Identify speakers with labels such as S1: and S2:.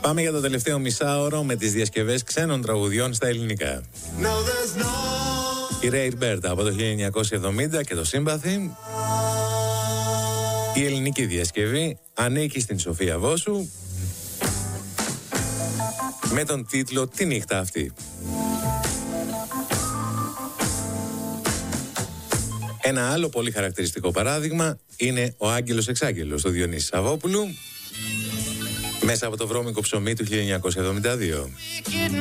S1: Πάμε για το τελευταίο μισάωρο με τις διασκευές ξένων τραγουδιών στα ελληνικά. Η Rare Bird από το 1970 και το Sympathy. Η ελληνική διασκευή ανήκει στην Σοφία Βόσου με τον τίτλο «Τη νύχτα αυτή». Ένα άλλο πολύ χαρακτηριστικό παράδειγμα είναι ο Άγγελος Εξάγγελος του Διονύση Σαββόπουλου μέσα από το βρώμικο ψωμί του 1972.